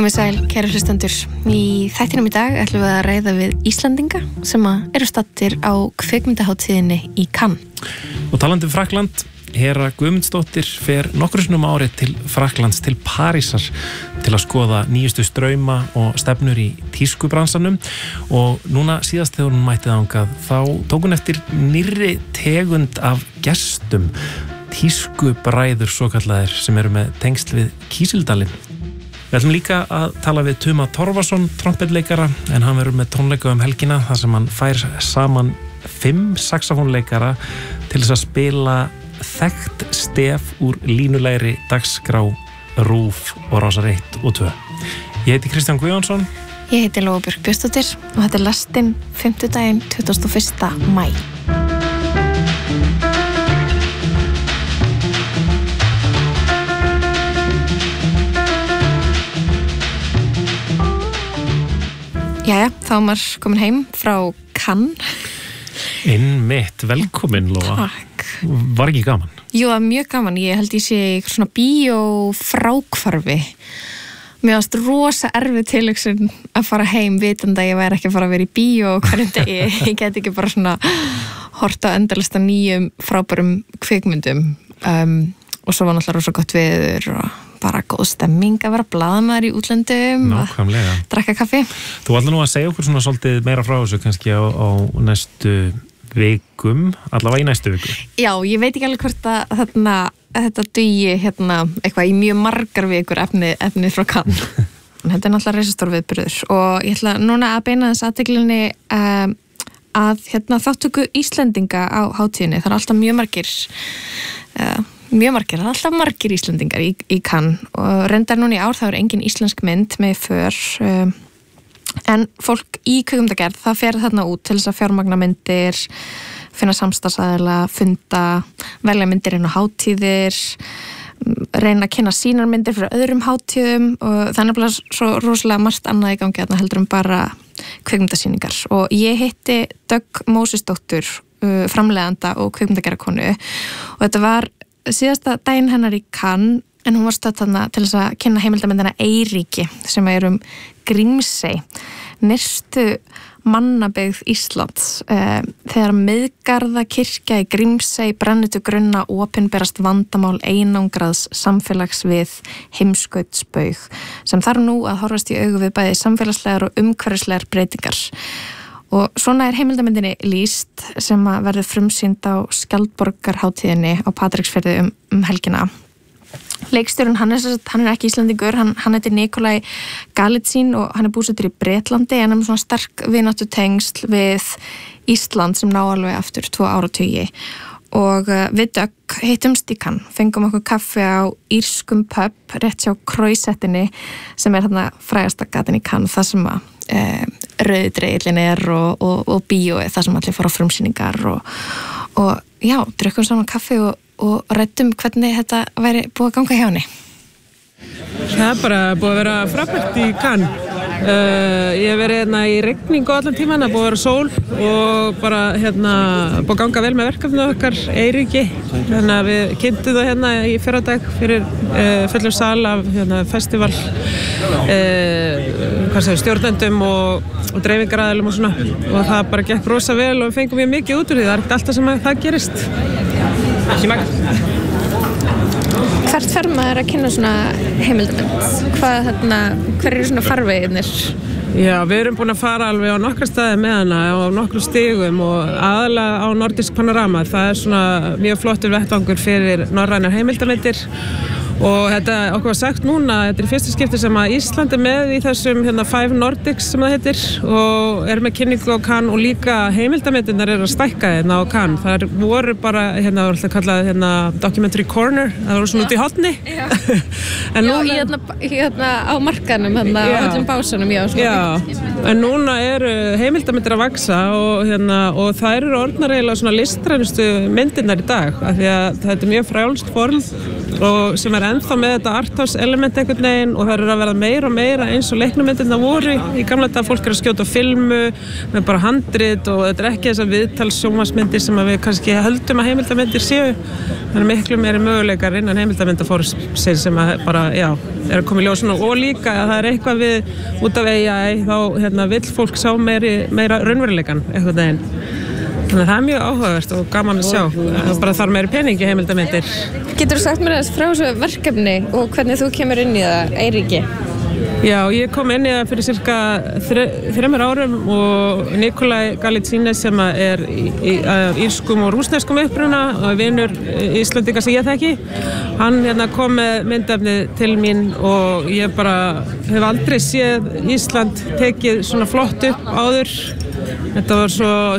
Komið sæl, kæru hlustendur. Í þættinum í dag ætlum við að ræða við Íslandinga sem eru staddir á kvikmyndahátíðinni í Cannes. Og talandi Frakkland, Hera Guðmundsdóttir fer nokkrum sinnum á ári til Frakklands, til Parísar til að skoða nýjustu strauma og stefnur í tískubransanum og núna síðast þegar hún mætti þangað þá tók hún eftir nýrri tegund af gestum, tískubræður svokallaðir sem eru með tengsl við Kísildalinn. Við ætlum líka að tala við Tuma Torfason, trompetleikara, en hann verður með tónleika helgina þar sem hann fær saman 5 saxofónleikara til þess að spila þekkt stef úr línulegri dagskrá RÚV og Rásar 1 og 2. Ég heiti Kristján Guðjónsson. Ég heiti Lóa Björk Björnsdóttir og þetta lastinn 5. 21. maí. Jæja, þá er maður komin heim frá Cannes. Einmitt, velkomin Lóa. Takk. Var ekki gaman? Jú, mjög gaman. Ég held ég sé eitthvað svona bíófrákvarfi. Mér varst rosa erfið tilhugsun að fara heim vitandi að ég væri ekki að fara að vera í bíó hverjum degi. Ég get ekki bara svona horta endalista nýjum frábærum kvikmyndum. Og svo var náttúrulega rosa gott veður og bara góð stemming að vera blaðamaður í útlöndum. Nákvæmlega. Að drekka kaffi. Þú ætla nú að segja okkur svona svolítið meira frá þessu kannski á næstu vikum, allavega í næstu viku. Já, ég veit ekki alveg hvort að þetta dugi eitthvað í mjög margar vikur efnið frá Cannes. Þetta er náttúrulega risastór viðburður og ég ætla núna að beina þess athyglinni að þáttöku Íslendinga á hátíðinni. Það er alltaf mjög margir, það er alltaf margir Íslendingar í Cannes og reyndar núna í ár það er engin íslensk mynd með för en fólk í kvikmyndagerð það fer þarna út til þess að fjármagna myndir, finna samstarfsaðila, funda, velja myndir inn á hátíðir, reyna að kynna sínar myndir fyrir öðrum hátíðum og það er nefnilega svo rosalega margt annað í gangi þarna heldur bara kvikmyndasýningar og ég hitti Dögg Mósesdóttur, framleiðanda og kvikmyndagerðarkonu og þetta var síðasta daginn hennar í Cannes en hún var stödd þarna til þess að kynna heimildamyndina Eyríki sem er Grímsey, nyrstu mannabyggð Íslands. Þegar Miðgarða kirkja í Grímsey brennur til grunna opinberast vandamál einangraðs samfélags við heimskautsbaug sem þarf nú að horfast í augu við bæði samfélagslegar og umhverfislegar breytingar. Og svona er heimildamyndinni lýst sem að verður frumsýnd á Skjaldborgarhátíðinni á Patreksfirði helgina. Leikstjórinn, hann er ekki Íslandingur, hann heitir Nikolaj Galitsín og hann er búsettur í Bretlandi en hann er svona sterk vináttutengsl við Ísland sem ná alveg aftur 2 áratugi. Og við Dögg hittumst í Cannes, fengum okkur kaffi á írskum pub rétt hjá Croisettinni sem er þarna frægasta gatan í Cannes, það sem að rauðdreillin er og bíóið, það sem allir fara á frumsýningar og já, drukkum saman kaffi og ræddum hvernig þetta væri búið að ganga hjá henni. Það er bara búið að vera frábært í Cannes. Ég hef verið í rigningu allan tíman, það búið að vera sól og bara búið að ganga vel með verkefnið okkar Eyríki. Þannig að við kynntum það í fyrradag fyrir fullum sal af festival stjórnendum og dreifingaraðilum og svona og það bara gekk rosa vel og við fengum mjög mikið út úr því, það er ekki alltaf sem það gerist. Ekki mægt. Hvert fer maður að kynna svona heimildamynd? Hver eru svona farveginir? Já, við erum búin að fara alveg á nokkra staði með hana á nokkrum stigum og aðalega á Nordisk Panorama. Það er svona mjög flottur vettvangur fyrir norrænar heimildamyndir og þetta okkur var sagt núna, þetta er fyrsta skipti sem að Ísland er með í þessum 5 Nordics sem það heitir og er með kynningu á Cannes og líka heimildamyndirnar eru að stækka á Cannes. Það voru bara, var alltaf kallað Documentary Corner, það voru svona út í horni. En núna á markanum, á öllum básunum, en núna eru heimildamyndir að vaksa og það eru orðnar eiginlega svona listrænustu myndirnar í dag, af því að þetta er mjög frjálst form og sem er ennþá með þetta arthouse element einhvern veginn og það að verða meira og meira eins og leiknumyndirnar voru í gamla daga. Fólk að skjóta á filmu með bara handrit og þetta ekki þessar viðtalssjónvarpsmyndir sem við kannski höldum að heimildarmyndir séu. Það miklu meiri möguleikar innan heimildarmyndaformsins sem að bara, að koma í ljós og líka að það eitthvað við út af AI þá vill fólk sjá meira raunveruleikan einhvern veginn. Þannig að það mjög áhugavert og gaman að sjá. Það bara þarf meiri peningi heimildarmyndir. Geturðu sagt mér aðeins frá þessu verkefni og hvernig þú kemur inn í það, Eiríki? Já, ég kom inn í það fyrir cirka 3 árum og Nikolaj Galitsines sem er írskum og rússneskum uppruna og vinur Íslendinga sem ég þekki. Hann kom með myndefni til mín og ég bara hef aldrei séð Ísland tekið svona flott upp áður. Þetta var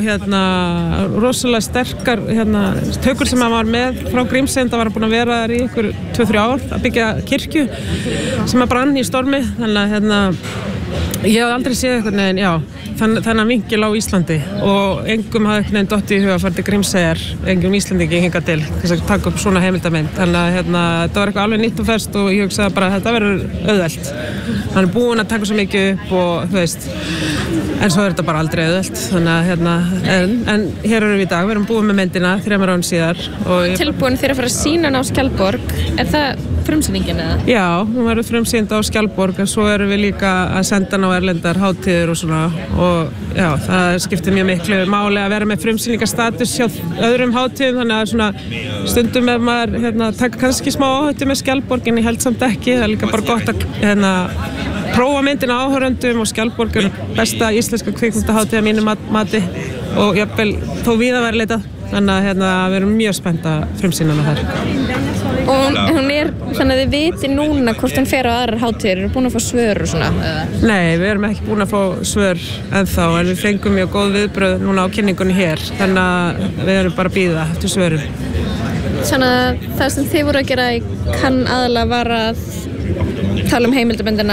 svo rosalega sterkar tökur sem hann var með frá Grímsey. Það var búin að vera þar í ykkur 2-3 ár að byggja kirkju sem að brann í stormi. Þannig að ég hef aldrei séð þennan vinkil á Íslandi og engum hafði einhvern veginn dottið í huga að fara til Grímseyjar, engum Íslandingi hingað til þess að taka upp svona heimildarmynd. Þannig að þetta var eitthvað alveg nýtt og ferskt og ég hugsaði bara að þetta verður auðvelt. Hann er búinn að taka svo mikið upp og þú veist, en svo er þetta bara aldrei auðvelt. Þannig að en hér erum við í dag, við erum búin með myndina 3 árum síðar. Tilbúin fyrir að fara að sýna hana á Skjaldborg, er það frumsýningin eða? Já, hún verður frumsýnd á Skjaldborg en svo erum við líka að senda hana á erlendar hátíðir og svona og já, það skiptir mjög miklu máli að vera með frumsýningastatus hjá öðrum hátíðum, þannig að svona stundum ef maður taka kannski smá áhættu með Skjaldborg en ég held samt ekki, það er líka bara gott að prófa myndina áhorfendum og Skjaldborg er besta íslenska kvikmyndahátíð að mínu mati og jafnvel þó víða væri leitað, þannig að við erum mjög spennt að frumsýna hana þar. Og hún er, þannig að þið viti núna hvort hún fer á aðrar hátíðir, eru búin að fá svör og svona? Nei, við erum ekki búin að fá svör ennþá, en við fengum mjög góð viðbröð núna á kynningunni hér, þannig að við erum bara að bíða eftir svörum. Þannig að það sem þið voru að gera kann aðalega var að tala heimildamyndina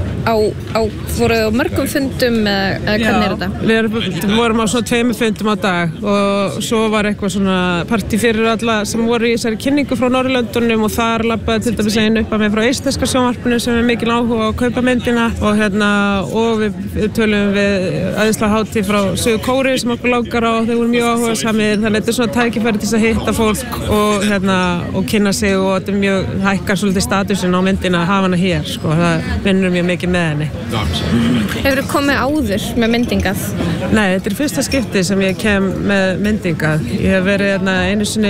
voruð á mörgum fundum eða hvernig er þetta? Við vorum á svona 2 fundum á dag og svo var eitthvað svona partí fyrir alla sem voru í þessari kynningu frá Norðurlöndunum og þar labbaði til dæmis einu upp að með frá eistneska sjónvarpinu sem er mikil áhuga á að kaupa myndina og við tölum við æðislega hátíð frá Suður Kóreu sem okkur langar á og þeir voru mjög áhugasamir, þannig að þetta er svona tækifæri til að hitta fólk og kynna sig og þetta er mjög hækkar svolítið statusin á myndina að hafa hana hér, það vinnur mjög mikið með henni. Hefur þú komið áður með myndingað? Nei, þetta er fyrsta skipti sem ég kem með myndingað. Ég hef verið einu sinni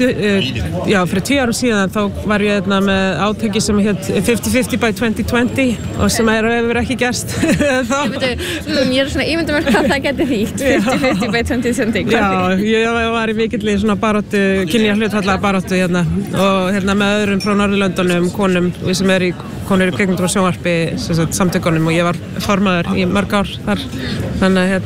fyrir 10 árum síðan þá var ég með átaki sem hét 50-50 by 2020 og sem hefur ekki gerst þá. Ég er svona ímyndum hvað það geti þýtt, 50-50 by 2020. Já, ég var í mikilli svona baráttu, kynja hlutfallega baráttu og með öðrum frá Norðurlöndunum, konum sem er í konur í kvikmyndir og sjónvarpi samtökunum og ég var formaður í mörg ár þar. Þannig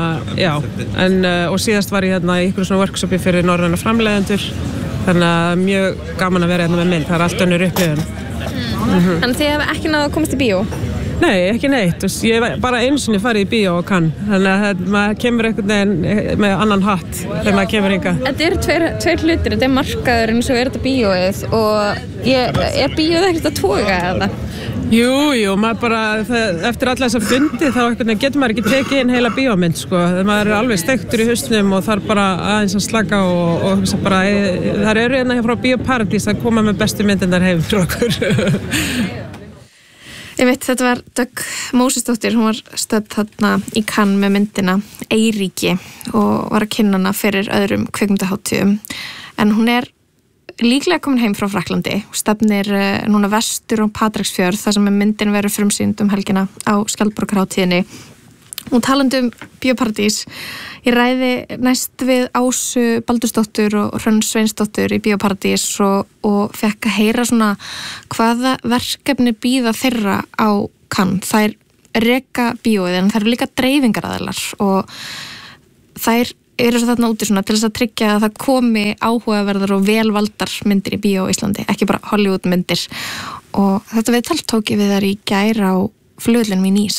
og síðast var ég í ykkur svona workshopi fyrir norræna framleiðendur. Þannig að mjög gaman að vera með mynd, það er allt önnur upplifun. Þannig að þið hefði ekki náðu að komast í bíó? Nei, ekki neitt. Ég hef bara einu sinni farið í bíó og kann. Þannig að maður kemur einhvern veginn með annan hatt þegar maður kemur hingað. Þetta eru tveir hlutir, þetta er markaðurinn og svo er þetta bíóið og er bíóið ekkert að toga eða? Jú, maður bara, eftir alla þessa fundi þá getur maður ekki tekið inn heila bíómynd, maður er alveg steiktur í hausnum og þarf bara aðeins að slaka og hugsa bara, þar eru frá Bíóparadís að koma með bestu myndindar heim fyrir okkur. Ég veit, þetta var Dögg Mósesdóttir, hún var stödd þarna í Cannes með myndina Eiríki og var að kynna hana fyrir öðrum kvikmyndahátíðum, en hún er líklega komin heim frá Frakklandi og stefnir núna vestur á Patreksfjörð þar sem myndin verður frumsýnd helgina á Skjaldborgarhátíðinni. Og talandi Bíóparadís, ég ræði næst við Ásu Baldursdóttur og Hrönn Sveinsdóttur í Bíóparadís og fekk að heyra svona hvaða verkefni bíða þeirra á Cannes. Þær reka bíóið en þær eru líka dreifingaraðilar og þær eru svo þarna úti svona til þess að tryggja að það komi áhugaverðar og velvaldar myndir í bíó í Íslandi, ekki bara Hollywood myndir. Og þetta viðtal tók ég við þær í gær á flugvellinum í Nýs.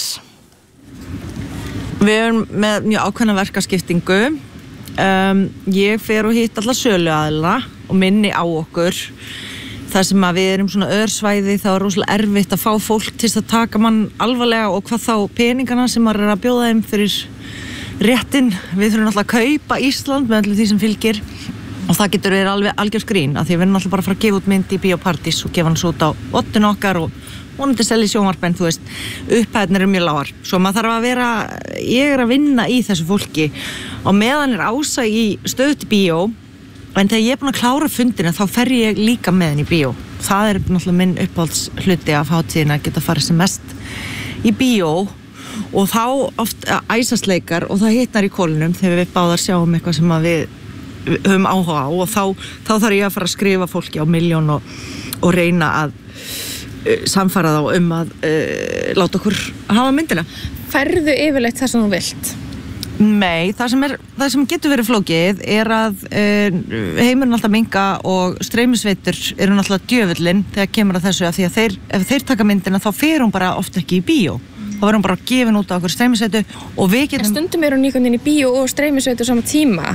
Við erum með mjög ákveðna verkaskiptingu. Ég fer og hitt alla söluaðila og minni á okkur. það sem að við erum svona örsvæði þá rosalega erfitt að fá fólk til að taka mann alvarlega og hvað þá peningana sem maður að bjóða þeim fyrir réttin. Við þurfum alltaf að kaupa Ísland með allir því sem fylgir og það getur verið alveg algjör grín af því við erum alltaf bara að fara að gefa út mynd í Bíópartís og gefa hann svo út á oddin okkar og vonandi selja í sjónvarp en þú veist, upphæðnir eru mjög lágar. Svo maður þarf að vera, ég að vinna í þessu fólki og meðan Ása í stöðu til bíó en þegar ég búin að klára fundina þá fer ég líka með henni í bíó. Það náttúrulega minn uppáhaldshluti af hátíðin að geta farið sem mest í bíó og þá oft æsasleikar og það hitnar í kólinum þegar við báðar sjáum eitthvað sem að við höfum áhuga á og þá þarf ég að fara að skrifa fólki á milljón og reyna að samfara þá að láta okkur hafa myndina. Færðu yfirleitt það sem þú vilt? Nei, það sem getur verið flókið að heimurinn alltaf minka og streymisveitur eru náttúrulega djöfullinn þegar kemur að þessu að því að ef þeir taka myndina þá fer hún bara oft ekki í bíó. Þá verður hún bara gefin út á okkur streymisveitu og við getum... En stundum eru hún í bíó og streymisveitu á sama tíma.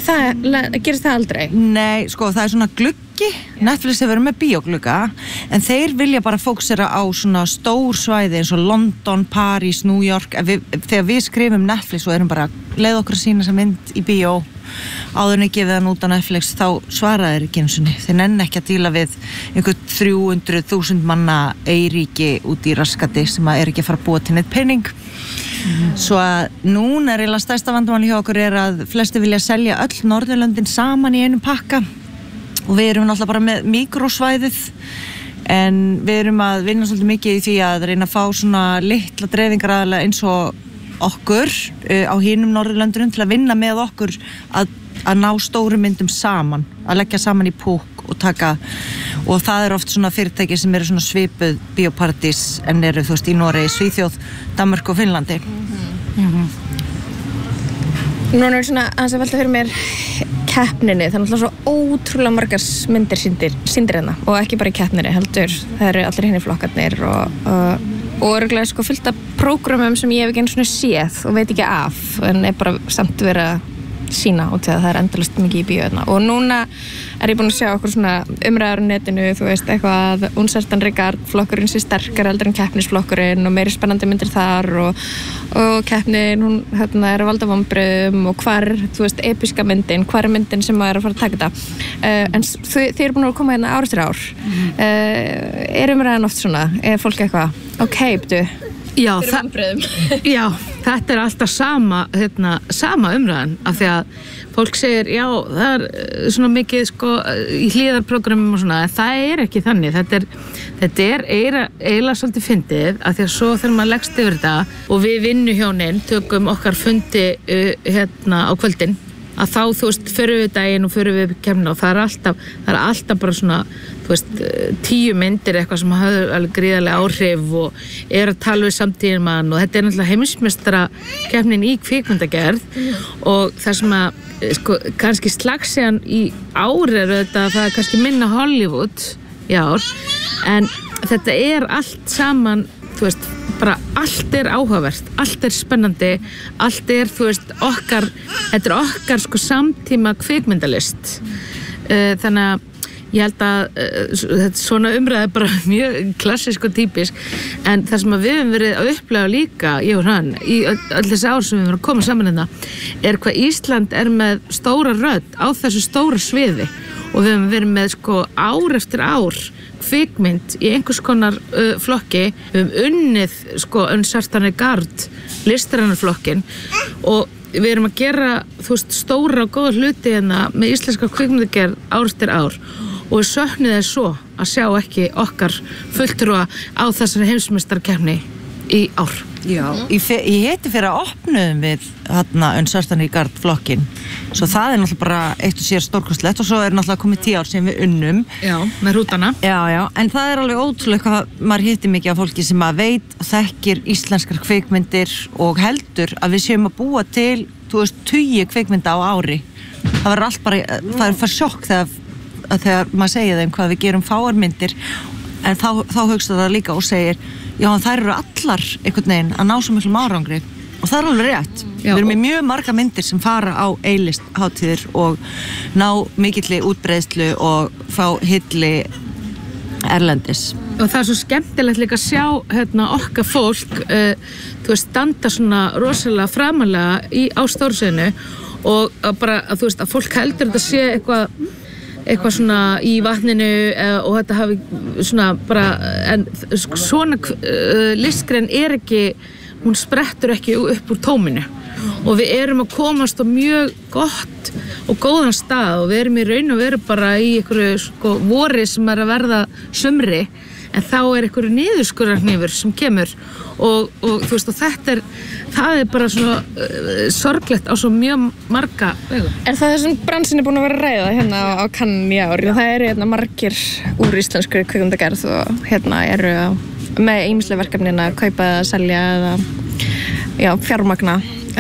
Gerist það aldrei? Nei, sko, það svona gluggi. Netflix hefur verið með bíóglugga en þeir vilja bara fókusera á svona stór svæði eins og London, París, New York. Þegar við skrifum Netflix og erum bara leið okkur að sína þessa mynd í bíó áður en ég gefið hann út á Netflix þá svara þeir ekki eins og þeir nenni ekki að díla við einhver 300.000 manna eyríki út í raskati sem að ekki að fara að búa til neitt pening. Svo að núna eiginlega stærsta vandamáli hjá okkur að flesti vilja selja öll Norðurlöndin saman í einum pakka og við erum náttúrulega bara með míkrósvæðið en við erum að vinna svolítið mikið í því að reyna að fá svona litla dreifingaraðilega eins og okkur á hinum Norðurlöndunum til að vinna með okkur að ná stórum myndum saman, að leggja saman í púk og taka og það oft svona fyrirtæki sem eru svona svipuð Bíópartís en eru þú veist í Noregi, Svíþjóð, Danmörku og Finnlandi. Núna svona aðeins að velta fyrir mér keppninni, það náttúrulega svo ótrúlega margar myndir sýndir hérna og ekki bara í keppninni heldur, það eru allir hinni flokkarnir og örgulega sko fullt af prógramum sem ég hef ekki einu svona séð og veit ekki af en bara samt verið að sína út til að það endalaust mikið í bíó hérna og núna ég búin að sjá okkur svona umræður á netinu, þú veist, eitthvað Uncertain Regard flokkurinn sé sterkar heldur en keppnisflokkurinn og meiri spennandi myndir þar og keppnin, hún hérna að valda vonbrigðum og hvar, þú veist, episka myndin, hvar myndin sem að að fara að taka þetta en þið eru búin að koma hérna ár eftir ár umræðan oft svona, fólk eitthvað ok, Já, þetta alltaf sama umræðan af því að fólk segir, já, það svona mikið sko í hlíðarprogrammum og svona, en það ekki þannig, þetta eiginlega svolítið fyndið af því að svo þegar maður leggst yfir þetta og við vinnuhjónin tökum okkar fundi á kvöldin að þá, þú veist, förum við daginn og förum við kemna og það alltaf bara svona, þú veist, 10 myndir eitthvað sem hafði alveg gríðarlega áhrif og að tala við samtíðinmann og þetta náttúrulega heimsmeistara keppnin í kvikmyndagerð og það sem að, sko, kannski slagsíðan í ár þetta að það kannski minna Hollywood í ár, en þetta allt saman, þú veist, bara allt áhugavert, allt spennandi, allt þú veist, þetta okkar sko samtíma kvikmyndalist þannig að ég held að svona umræði bara mjög klassisk og típisk en það sem við höfum verið að upplega líka ég og hann, í öll þessi ár sem við höfum verið að koma saman hérna hvað Ísland með stóra rödd á þessu stóra sviði og við höfum verið með sko ár eftir ár kvikmynd í einhvers konar flokki, við höfum unnið sko Uncertain Regard listrænarflokkin og við erum að gera, þú veist, stóra og góða hluti hérna með íslenska kvikmyndagerð ár eftir ár og við söknum þess svo að sjá ekki okkar fulltrúa á þessari heimsmeistarkeppni í ár. Já, ég heiti fyrir að opnuðum við Uncertain Regard flokkin svo það náttúrulega bara eitt og sér stórkostlegt og svo náttúrulega komið 10 ár sem við unnum. Já, með hrútana. Já, en það alveg ótrúlega hvað maður hittir mikið af fólki sem að veit og þekkir íslenskar kvikmyndir og heldur að við séum að búa til, þú veist, 20 kvikmynda á ári. Það verður allt bara, það fyrir sjokk þegar maður segir þeim hvað við gerum fáarmyndir en þá hugsa það líka og segir já, þær eru allar einhvern veginn að ná svo miklum árangri og það alveg rétt. Við erum með mjög marga myndir sem fara á A-list hátíðir og ná mikilli útbreiðslu og fá hilli erlendis. Og það svo skemmtilegt líka að sjá okkar fólk þú veist, standa svona rosalega framalega á stórsviðinu og bara að þú veist að fólk heldur þetta sé eitthvað svona í vatninu og þetta hafi svona bara en svona listgrein ekki, hún sprettur ekki upp úr tóminu og við erum að komast á mjög gott og góðan stað og við erum í raun og veru bara í einhverju vori sem að verða sumri en þá einhverju niðurskurðarhnífur sem kemur og þú veist og það bara svona sorglegt á svo mjög marga vegu. Er það þessum bransin búin að vera að ræða hérna á Cannes í ár? Það eru margir úr íslenskri kvikmyndagerð og eru með ýmisleg verkefnin að kaupa eða selja eða fjármagna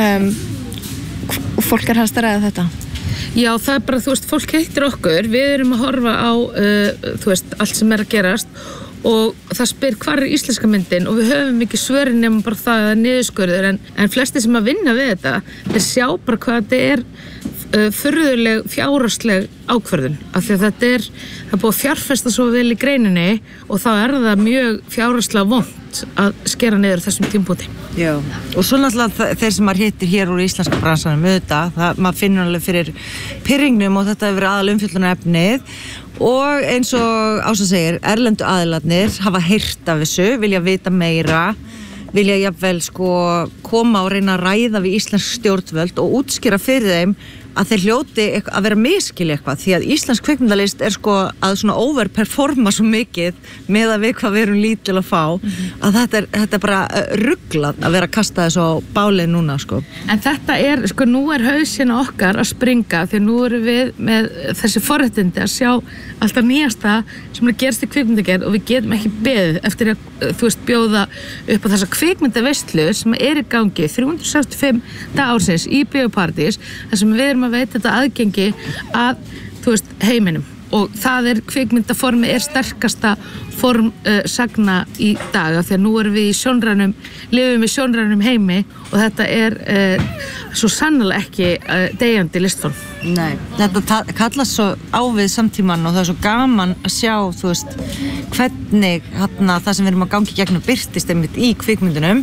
og fólk helst að ræða þetta. Já, það bara, þú veist, fólk heitir okkur, við erum að horfa á þú veist, allt sem að gerast og það spyr hvar íslenska myndin og við höfum ekki svörin nema bara það að niðurskurður en flesti sem að vinna við þetta þeir sjá bara hvað þetta furðuleg fjárhagsleg ákvörðun af því að það er búið að fjárfesta svo vel í greininni og þá það mjög fjárhagslega vont að skera niður þessum tímpúti. Já, og svo náttúrulega þeir sem maður hittir hér úr íslenska bransanum maður finnur alveg fyrir pirringnum og þetta hefur verið aðal umfjöllunarefnið og eins og Ása segir, erlendu aðilarnir hafa heyrt af þessu, vilja vita meira, vilja jafnvel koma og reyna að ræða við íslensk stjórnvöld og útskýra fyrir þeim að þeir hljóti að vera miskili eitthvað því að íslensk kvikmyndalist er að svona overperforma svo mikið með að við hvað við erum lítil að fá að þetta er bara ruglað að vera að kasta þessu á bálið núna En þetta nú hausinn okkar að springa því að nú erum við með þessi forréttindi að sjá alltaf nýjasta sem gerst í kvikmyndagerð og við getum ekki beðið eftir að þú veist bjóða upp á þessa kvikmyndaveislu sem í gangi 365 ársins í Bíóparadís þar sem við erum að veita þetta aðgengi að þú veist heiminum og það kvikmyndaformi sterkasta form sagna í dag af því að nú erum við lifum í sjónrænum heimi og þetta svo sannlega ekki deyjandi listform. Nei, þetta kallast svo á við samtíman og það svo gaman að sjá þú veist hvernig það sem við erum að gangi gegnum birtist einmitt í kvikmyndunum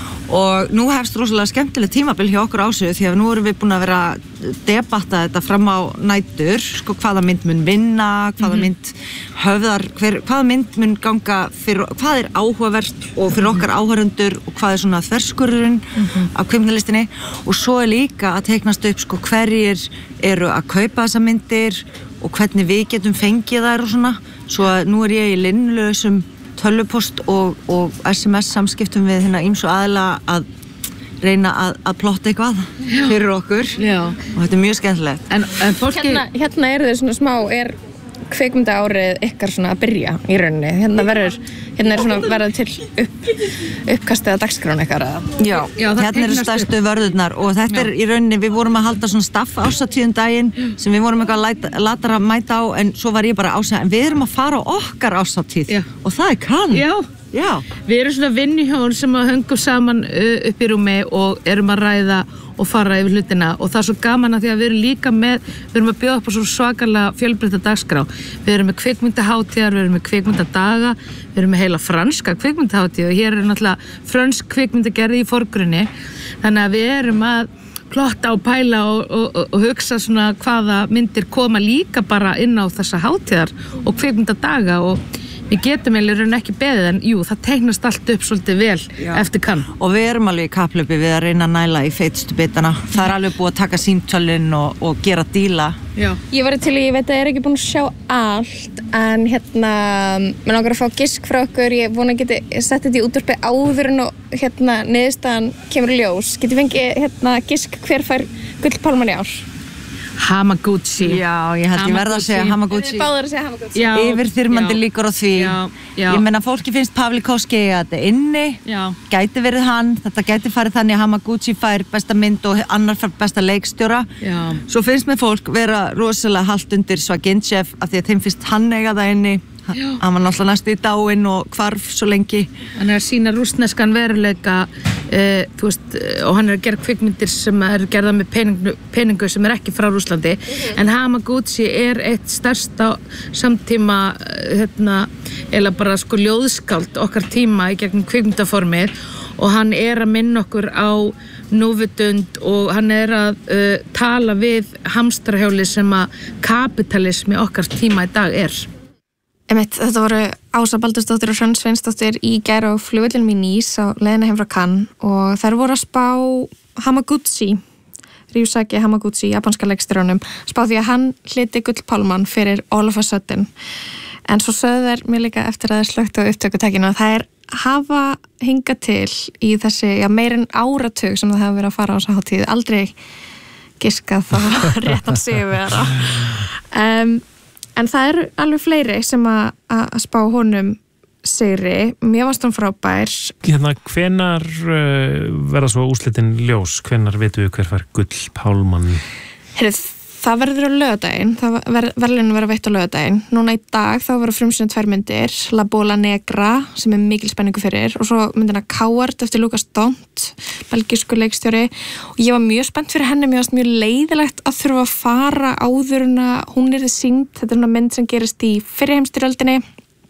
og nú hefst rosalega skemmtileg tímabil hjá okkur Ásu því að nú erum við búin að vera að debatta þetta fram á nætur hvaða mynd mun vinna, hvaða mynd hvaða mynd mun ganga fyrir, hvað áhugavert og fyrir okkar áhorfendur og hvað svona þverskurðurinn af kvikmyndalistinni og svo líka að teiknast upp hverjir eru að kaupa þessa myndir og hvernig við getum fengið þær og svona, svo að nú ég í linnlausum tölvupost og SMS samskiptum við ýmsu aðila að reyna að plotta eitthvað fyrir okkur og þetta er mjög skemmtilegt. En fólki... Hérna eru þau svona smá, kvikmyndaárið ykkar svona að byrja í rauninni. Hérna verður til uppkastið að dagskrána ykkar. Já, hérna eru stærstu vörðurnar og þetta er í rauninni, við vorum að halda svona staff ásatíðum daginn sem við vorum eitthvað latar að mæta á en svo var ég bara ásæða en við erum að fara á okkar ásatíð og það er Cannes. Já. Við erum svona vinnuhjón sem að höngum saman upp í rúmi og erum að ræða og fara yfir hlutina og það er svo gaman að því að við erum líka við erum að bjóða upp á svo svakalega fjölbreytta dagskrá. Við erum með kvikmyndahátíðar, við erum með kvikmyndadaga, við erum með heila franska kvikmyndahátíð og hér er náttúrulega frönsk kvikmyndagerð í forgrunni. Þannig að við erum að plotta og pæla og hugsa svona hvaða myndir koma líka bara inn á þessa hátíðar og kvikmyndadaga og við getum ekki beðið en jú, það teiknast allt upp svolítið vel eftir Cannes. Og við erum alveg í kapphlaupi við að reyna að næla í feitustu bitana. Það er alveg búið að taka símtölin og gera díla. Já. Ég var til ég veit að ég er ekki búin að sjá allt en mér langar að fá gisk frá okkur, ég vona að geti sett þetta í útvarpi áður en og niðurstaðan kemur í ljós. Geti fengið gisk hver fær gullpálmann í ár? Hamaguchi. Já, ég held ég verða að segja Hamaguchi. Þið báðar að segja Hamaguchi. Yfirþyrmandi líkur á því. Ég meina fólki finnst Pavlikovski að þetta inni, gæti verið hann, þetta gæti farið þannig að Hamaguchi fær besta mynd og annar fær besta leikstjóra. Svo finnst með fólk vera rosalega halt undir Svagintsev af því að þeim finnst hann eiga það inni, hann var náttúrulega næstu í dáinn og hvarf svo lengi. Hann að sína rússneskan veruleika þú veist, og hann að gera kvikmyndir sem gerða með peningu sem ekki frá Rússlandi, en Hamaguchi eitt stærsta samtíma eða bara sko ljóðskáld okkar tíma í gegnum kvikmyndaformið, og hann að minna okkur á núvitund, og hann að tala við hamstrahjóli sem að kapitalismi okkar tíma í dag Þetta voru Ása Baldursdóttir og Hrönn Sveinsdóttir í gær á flugvellinum í Nice á leiðinni heim frá Cannes, og þær voru að spá Hamaguchi, Ryusaki Hamaguchi, japanska leikstjóranum, spá því að hann hlyti gullpálmann fyrir All of a Sudden. En svo sögðu þær mér líka eftir að það slöktu á upptökutekinu að það hafa hingað til í þessi meir en áratug sem það hafa verið að fara á þessa hátíð, aldrei giskað þá réttan sigur við það. En það eru alveg fleiri sem að spá honum sigri. Mér varst hún frábær. Hvenær verða svo úrslitin ljós? Hvenær vitum við hver fær gullpálmann? Það verður á laugardaginn. Verðlaun verður veitt á laugardaginn. Núna í dag þá verður frumsýna 2 myndir. La Bola Negra, sem mikil spenningu fyrir, og svo myndina Coward eftir Lucas Dont, belgísku leikstjóri. Og ég var mjög spennt fyrir henni. Mér varst mjög leiðilegt að þurfa að fara áður en að hún yrði sýnd. Þetta mynd sem gerist í fyrri heimsstyrjöldinni.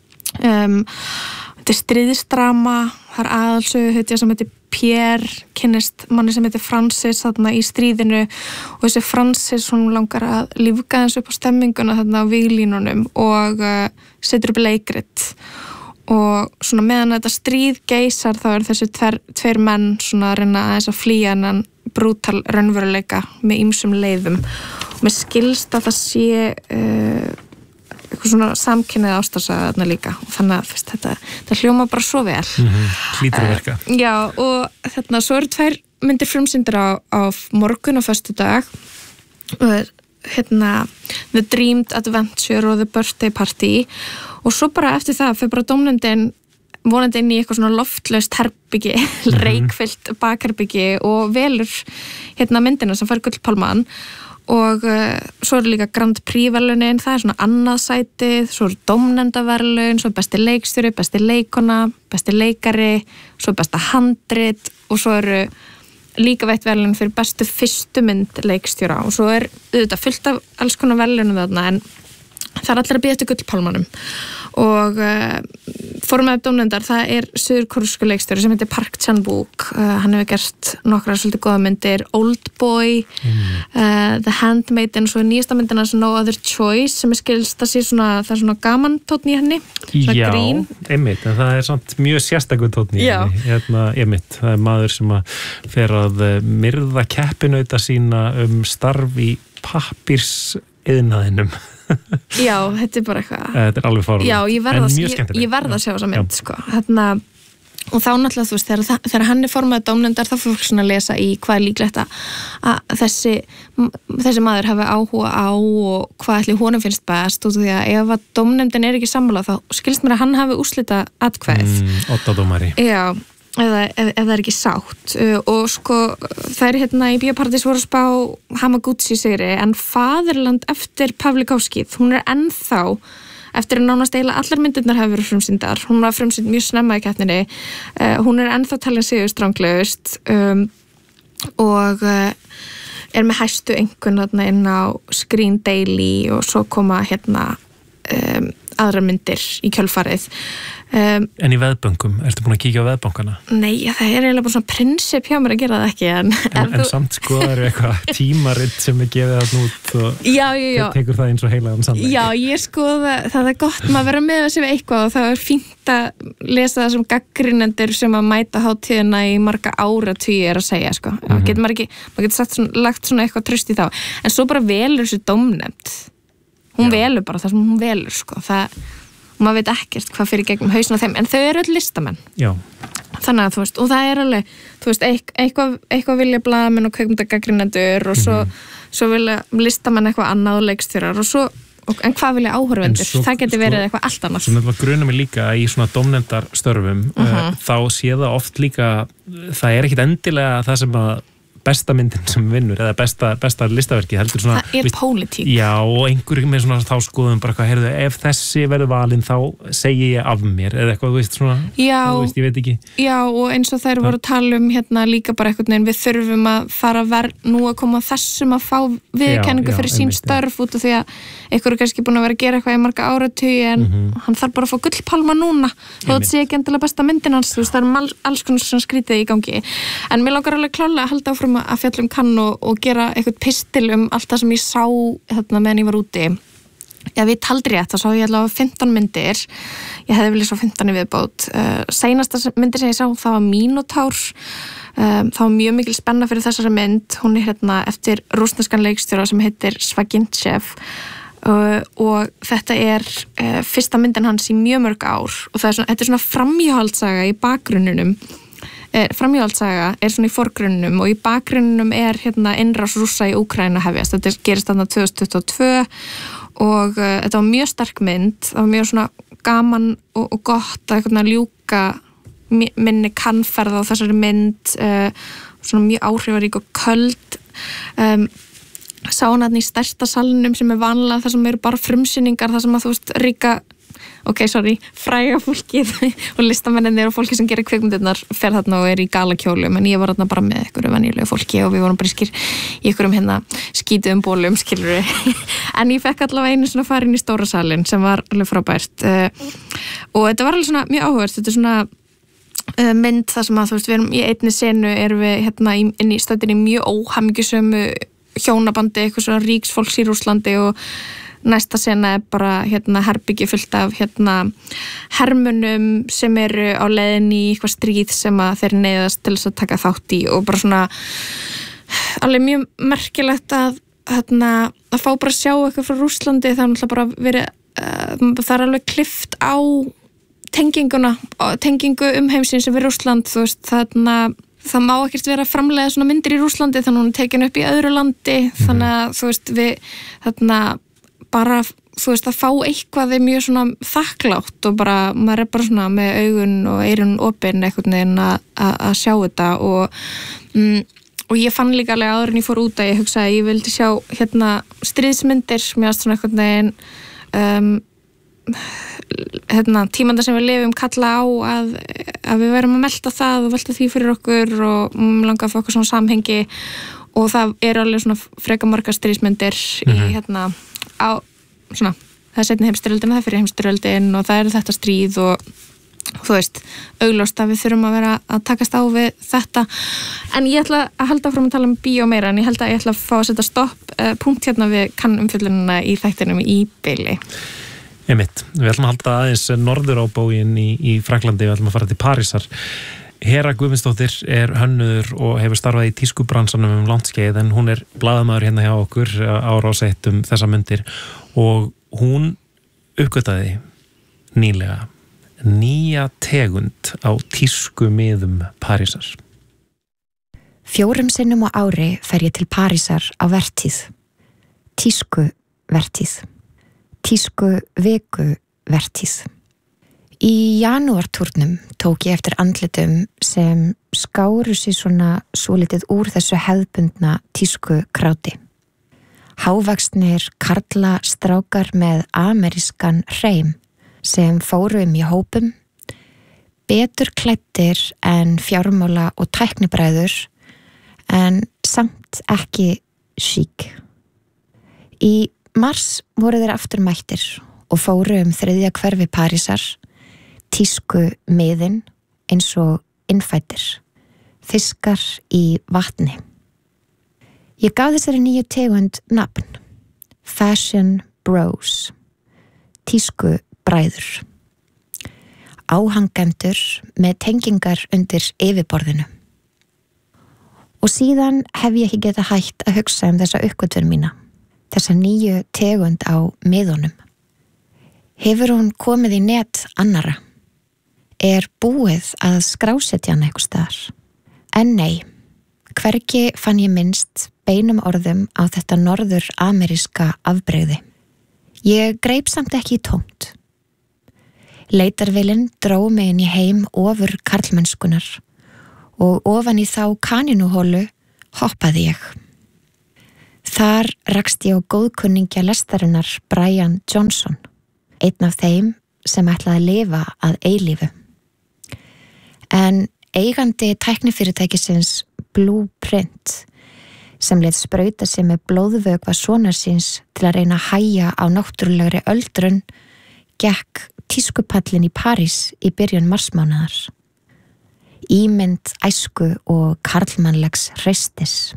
Þetta stríðisdrama. Það aðalsöguhetja sem heitir Pierre, kynnist manni sem heitir Francis þarna í stríðinu, og þessi Francis, hún langar að lífga eins upp á stemminguna þarna á víglínunum og setur upp leikrit, og svona meðan þetta stríð geisar þá þessi 2 menn svona að reyna aðeins að flýja hennan brútal raunveruleika með ýmsum leiðum, og mér skilst að það sé eitthvað svona samkynnið ástarsaga þarna líka, og þannig að þetta hljóma bara svo vel. Hlýtur að verka. Já, og svo eru 2 myndir frumsýndir á morgun og föstudag, The Dreamed Adventure og The Birthday Party, og svo bara eftir það fyrir bara dómnefndin vonandi inn í eitthvað svona loftlaust herbyggi, reykfyllt bakherbyggi, og velur myndina sem fær gullpálmann. Og svo eru líka Grand Prix verðlaunin, það svona annað sætið, svo eru dómnefndaverðlaun, svo besti leikstjóri, besti leikona, besti leikari, svo besta handrit, og svo eru líka veitt verðlaun fyrir bestu fyrstu mynd leikstjóra, og svo auðvitað fullt af alls konar verðlaunum þarna, en það allir að bíða eftir gullpálmanum. Og formaður dómnefndar, það suðurkóresku leikstjóri sem heitir Park Chan-wook. Hann hefur gert nokkra svolítið góða myndir, Oldboy, The Handmaiden, og svo nýjasta myndina No Other Choice, sem skilst að sé svona, það svona gaman tónn í henni, svona grín. Já, einmitt, en það samt mjög sérstakur tónn í henni. Einmitt, það maður sem að fer að myrða keppinauta sína starf í pappírsiðnaðinum. Já, þetta bara eitthvað. Þetta alveg fárlega. Já, ég verð að sjá þessa mynd, sko. Og þá náttúrulega, þú veist, þegar hann formaður dómnefndar, þá fyrir fólk svona að lesa í hvað líklegt að þessi maður hafi áhuga á, og hvað ætli honum finnst best, og því að ef að dómnefndin ekki sammála, þá skilst mér að hann hafi úrslita atkvæðið. Oddadómari. Já, ef það ekki sátt, og sko þær í Bíóparadís voru að spá Hamaguchi sigri, en Faðirland eftir Pavlikovskið, hún ennþá eftir að nánast eiginlega allar myndirnar hafa verið frumsýndar, hún var frumsýnd mjög snemma í keppninni, hún ennþá talin sigur stranglegust, og með hæstu einhvern þarna inn á Screen Daily, og svo koma aðrar myndir í kjölfarið. En í veðböngum, ertu búin að kíkja á veðbankana? Nei, það eiginlega bara svona prinsip hjá mér að gera það ekki, en samt sko það eitthvað tímaritt sem gefið það út og tekur það eins og heilagan sannleik. Já, ég skoða, það gott maður vera með að sér eitthvað, og það fínt að lesa það sem gagnrýnendur sem að mæta hátíðina í marga áratugi að segja, sko. Getur maður getur lagt svona eitthvað traust í þá, en svo bara velur þessu dómnefnd. Hún velur bara það sem hún velur, sko. Maður veit ekkert hvað fyrir gegnum hausinn á þeim, en þau eru öll listamenn. Já. Þannig að, þú veist, og það alveg, þú veist, eitthvað vilja blaðamenn og kvikmyndagagnrýnendur, og svo vilja listamenn eitthvað annað og leikstjórar, og svo, en hvað vilja áhorfendur? Það getur verið eitthvað allt annað. Svo þetta grunnar mig líka í svona dómnefndarstörfum, þá sé það oft líka, það ekkit endilega það sem að besta myndin sem vinnur eða besta listaverki heldur svona það pólitík. Já, og einhverjum með svona þá skoðum bara hvað, heyrðu, ef þessi verður valinn þá segi ég af mér eða eitthvað, þú veist svona, þú veist, ég veit ekki. Já, og eins og þær voru að tala hérna líka bara einhvern veginn, við þurfum að fara nú að koma þessum að fá viðurkenningu fyrir sín störf út af því að einhver er kannski búin að vera að gera eitthvað í marga áratugi en hann þarf bara að fá gullpálma núna þó þetta sé ekki endilega besta myndin hans, þú veist, það er alls konar svona skrítið í gangi. En mér langar alveg klárlega að halda áfram að fjalla Cannes og gera eitthvað pistil allt það sem ég sá meðan ég var úti. Já, við taldi rétt, þá sá ég allavega 15 myndir. Ég hefði viljað svo 15 í viðbót. Seinasta myndir sem ég sá, það var Minotaur. Það var mjög mikil spenna fyrir þessari mynd. Hún er eftir rússneskan leikstjóra sem heitir Svagintsev. Og þetta er fyrsta myndin hans í mjög mörg ár og þetta er svona framhjáhaldssaga í bakgrunnunum. Framhjáhaldssaga er svona í forgrunnunum og í bakgrunnunum er innrás Rússa í Úkraínu hefjast. Þetta gerist þarna 2022 og þetta var mjög sterk mynd. Það var mjög svona gaman og gott að ljúka minni kannferð á þessari mynd, svona mjög áhrifarík og köld. Sá hann í stærsta salnum sem er vanlega þar sem eru bara frumsýningar, þar sem að þú veist ríka, fræga fólkið og listamennir og fólki sem gerir kvikmyndirnar fer þarna og er í galakjólum, en ég var þarna bara með einhverju venjulegu fólki og við vorum bara í einhverjum skítuðum bólum, skilur við. En ég fekk allavega einu svona farin í stóra salin sem var alveg frábært og þetta var alveg svona mjög áhugavert. Þetta er svona mynd þar sem að þú veist, við erum í einni senu, erum við inn í stöddinni mjög óhamingjusömu hjónabandi, eitthvað svona ríksfólks í Rússlandi og næsta sena er bara herbyggi fullt af hermunum sem eru á leiðin í eitthvað stríð sem að þeir neyðast til þess að taka þátt í og bara svona alveg mjög merkilegt að fá bara að sjá eitthvað frá Rússlandi. Það er náttúrulega bara verið það er alveg klift á tengingu heimsins sem við Rússland, þú veist, það má ekkert vera að framleiða svona myndir í Rússlandi þannig að hún er tekin upp í öðru landi þannig að þú veist við bara þú veist að fá eitthvað er mjög svona þakklátt og bara maður er bara svona með augun og eyrun opin einhvern veginn að sjá þetta og ég fann líka alveg áður en ég fór út að ég hugsaði að ég vildi sjá stríðsmyndir, mér varst svona einhvern veginn tímanda sem við lifum kalla á að við verum að melta það og velta því fyrir okkur og langa að fá okkur svona samhengi og það er alveg svona freka margar stríðsmyndir í á svona það er seinni heimsstyrjöldin, það er fyrir heimsstyrjöldin og það er þetta stríð og þú veist, augljóst að við þurfum að vera að takast á við þetta. En ég ætla að halda áfram að tala bíó meira en ég held að ég ætla að fá að setja stopp punkt við Cannes-umfjöllunina í þættinum í bili. Einmitt, við ætlum að halda aðeins norður á bóginn í Frakklandi, við ætlum að fara til Parísar. Hera Guðmundsdóttir er hönnuður og hefur starfað í tískubransanum langt skeið en hún er blaðamaður hjá okkur á Rás 1 þessa myndir og hún uppgötaði nýlega nýja tegund á tískumiðum Parísar. 4 sinnum á ári fer ég til Parísar á vertíð. Tískuvertíð. Tísku viku vertíð. Í janúartúrnum tók ég eftir andlitum sem skáru sig svona svolítið úr þessu hefðbundna tísku kráti. Hávaxnir karla strákar með amerískan hreim sem fóru í hópum, betur klæddir en fjármála og tæknibræður en samt ekki sík. Í mars voru þeir aftur mættir og fóru 3. hverfi Parísar, tísku miðin eins og innfættir, fiskar í vatni. Ég gaf þessari nýju tegund nafn, Fashion Bros, tísku bræður. Áhangendur með tengingar undir yfirborðinu. Og síðan hef ég ekki getað hætt að hugsa þessa uppgötvun mína, þessa nýju tegund á miðunum. Hefur hún komið í net annara? Er búið að skrásetja hann einhvers staðar? En nei, hvergi fann ég minnst beinum orðum á þetta norður-ameríska afbrigði. Ég greip samt ekki í tómt. Leitarvélin dró mig inn í heim ofur karlmennskunar og ofan í þá kanínuhólu hoppaði ég. Þar rakst ég á góðkunningja lestarinnar Brian Johnson, einn af þeim sem ætlaði að lifa að eilífu. En eigandi tæknifyrirtækisins Blueprint, sem lét sprauta sig með blóðvökva sonar síns til að reyna að hægja á náttúrulegri öldrun, gekk tískupallin í París í byrjun marsmánaðar. Ímynd æsku og karlmannlegs hreistis.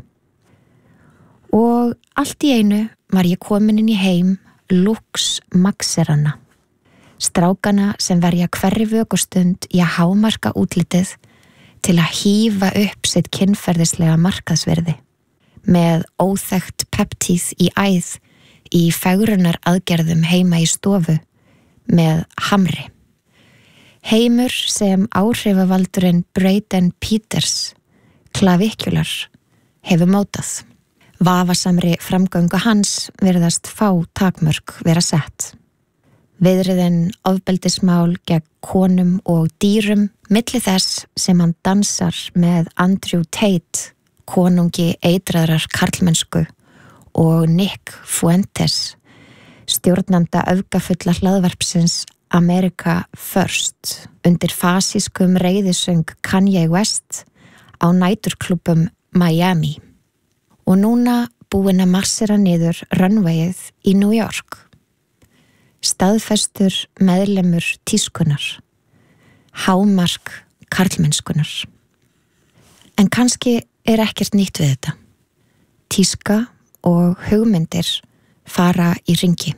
Og allt í einu var ég komin inn í heim Lux Maxerana. Strákana sem verja hverri vökustund í að hámarka útlitið til að hífa upp sitt kynferðislega markaðsverði með óþekkt peptíð í æð í fegrunar aðgerðum heima í stofu með hamri. Heimur sem áhrifavaldurinn Braden Peters, klavikjular, hefur mótað. Vafasamri framgöngu hans virðast fá takmörk vera sett. Viðriðin ofbeldismál gegn konum og dýrum milli þess sem hann dansar með Andrew Tate, konungi eitraðrar karlmennsku, og Nick Fuentes, stjórnanda öfgafulla hlaðvarpsins America First, undir fasískum reiðisöng Kanye West á næturklúbbum Miami. Og núna búin að marsera niður runwayið í New York. Staðfestur meðlemur tískunar, hámark karlmennskunar. En kannski ekkert nýtt við þetta. Tíska og hugmyndir fara í hringi.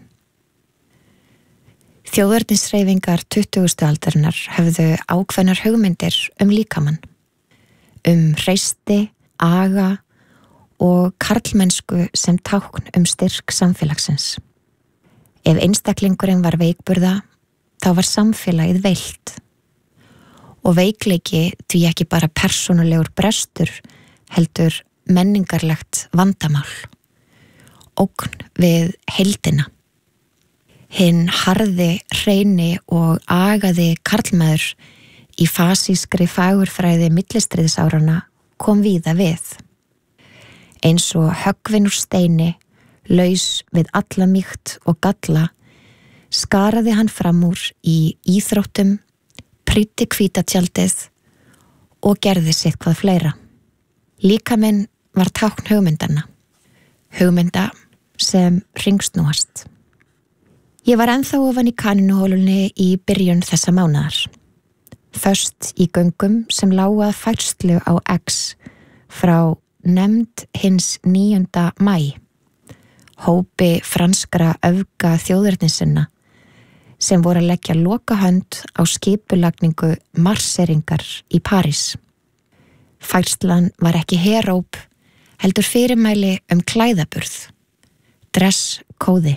Þjóðernishreyfingar 20. aldarinnar höfðu ákveðnar hugmyndir líkamann, hreisti, aga og karlmennsku sem tákn styrk samfélagsins. Ef einstaklingurinn var veikburða, þá var samfélagið veilt. Og veikleiki því ekki bara persónulegur brestur, heldur menningarlegt vandamál. Ógn við heildina. Hinn harði, hreini og agaði karlmaður í fasískri fagurfræði millistriðsárana kom víða við. Eins og höggvin úr steini, laus við alla mýkt og galla, skaraði hann fram úr í íþróttum, prýddi hvítatjaldið og gerði sitt hvað fleira. Líkaminn var tákn hugmyndanna, hugmynda sem hringsnúast. Ég var ennþá ofan í kaninuhólunni í byrjun þessa mánaðar. Föst í göngum sem lágu að færslu á X frá nefnd hins 9. maí, hópi franskra öfga þjóðernissinna sem voru að leggja lokahönd á skipulagningu marseringar í París. Færslan var ekki heróp, heldur fyrirmæli klæðaburð, dresskóði.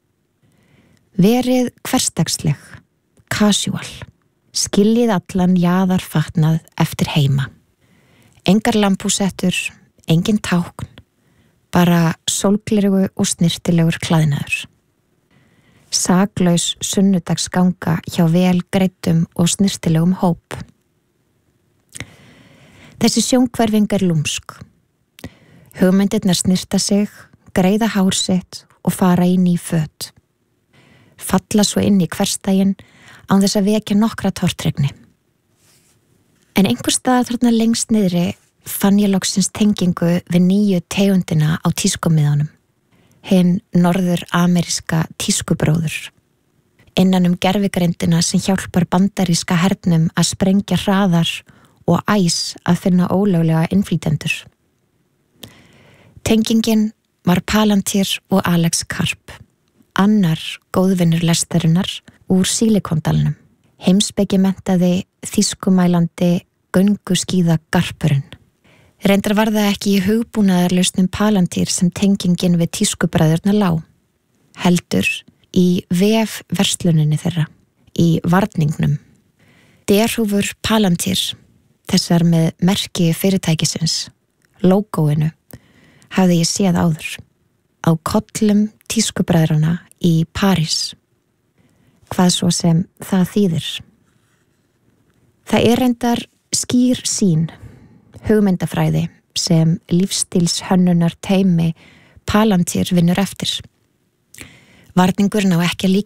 Verið hversdagsleg, casual, skiljið allan jaðarfatnað eftir heima. Engar lampúsettur, engin tákn, bara sólglerugu og snirtilegur klæðnaður. Saklaus sunnudagsganga hjá vel greiddum og snirtilegum hóp. Þessi sjónkverfing lúmsk. Hugmyndirnar snirta sig, greiða hár sitt og fara í ný föt. Falla svo inn í hversdaginn án þess að vekja nokkra tortryggni. En einhver staðar þarna lengst niðri fann ég loksins tengingu við nýju tegundina á tískumiðunum, hinn norður-ameríska tískubróður. Innan gervigreindina sem hjálpar bandaríska hernum að sprengja hraðar og æs að finna ólöglega innflytjendur. Tengingin var Palantir og Alex Karp, annar góðvinnur lestarinnar úr Silikondalnum, heimspekimenntaði þýskumælandi gönguskíða garpurinn. Reyndar var það ekki í hugbúnaðarlausnum Palantir sem tengingin við tískubræðurna lá, heldur í vefversluninni þeirra, í varningnum. Derhúfur Palantir, þessar með merki fyrirtækisins, lógóinu, hafði ég séð áður, á kollum tískubræðrana í París. Hvað svo sem það þýðir. Það reyndar skýr sýn, hugmyndafræði sem lífstílshönnunar teymi Palantir vinnur eftir. Varningurinn á ekki að